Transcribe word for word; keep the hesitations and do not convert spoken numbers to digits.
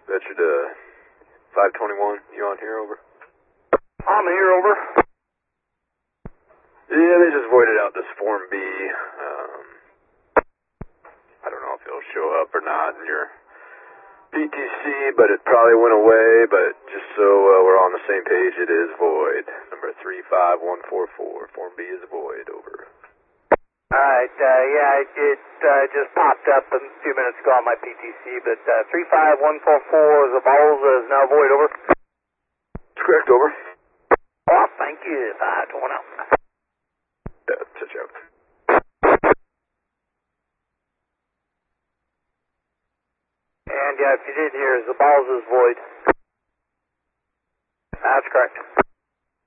That should, uh, five twenty-one, you on here, over? I'm here, over. Yeah, they just voided out this Form B. Um, I don't know if it'll show up or not in your P T C, but it probably went away, but just so uh, we're on the same page, it is void. Number three five one four four, Form B is void, over. Alright, uh, yeah, it, it uh, just popped up a few minutes ago on my P T C, but uh, three five one four four, the balls is now void, over. That's correct, over. Oh, thank you, five twenty.